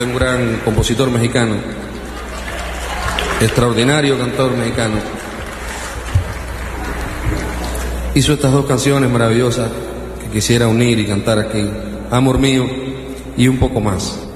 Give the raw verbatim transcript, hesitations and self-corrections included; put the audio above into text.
Un gran compositor mexicano, extraordinario cantor mexicano. Hizo estas dos canciones maravillosas que quisiera unir y cantar aquí, Amor Mío y Un Poco Más.